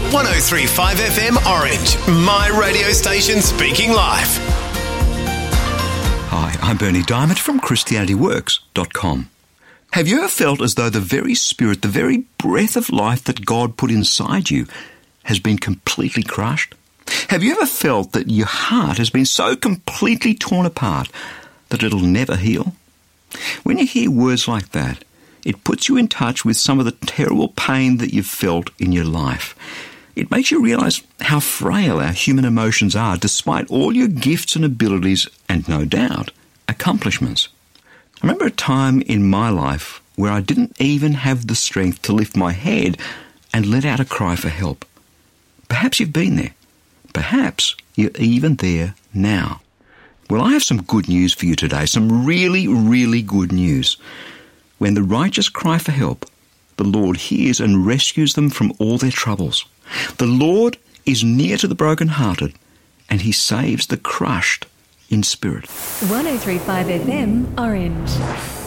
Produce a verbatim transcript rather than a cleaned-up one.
one oh three point five F M Orange, my radio station speaking live. Hi, I'm Bernie Diamond from Christianity Works dot com. Have you ever felt as though the very spirit, the very breath of life that God put inside you has been completely crushed? Have you ever felt that your heart has been so completely torn apart that it'll never heal? When you hear words like that, it puts you in touch with some of the terrible pain that you've felt in your life. It makes you realise how frail our human emotions are, despite all your gifts and abilities and, no doubt, accomplishments. I remember a time in my life where I didn't even have the strength to lift my head and let out a cry for help. Perhaps you've been there. Perhaps you're even there now. Well, I have some good news for you today, some really, really good news. When the righteous cry for help, the Lord hears and rescues them from all their troubles. The Lord is near to the brokenhearted, and he saves the crushed in spirit. one oh three point five F M Orange.